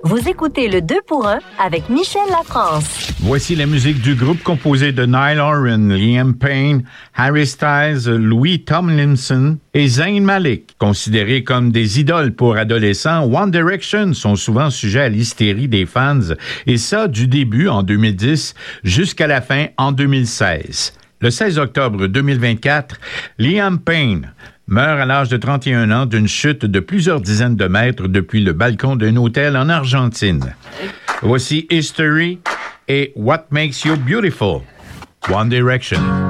Vous écoutez le 2 pour 1 avec Michel Lafrance. Voici la musique du groupe composé de Niall Horan, Liam Payne, Harry Styles, Louis Tomlinson et Zayn Malik. Considérés comme des idoles pour adolescents, One Direction sont souvent sujets à l'hystérie des fans, et ça du début en 2010 jusqu'à la fin en 2016. Le 16 octobre 2024, Liam Payne meurt à l'âge de 31 ans d'une chute de plusieurs dizaines de mètres depuis le balcon d'un hôtel en Argentine. Voici History et What Makes You Beautiful, One Direction.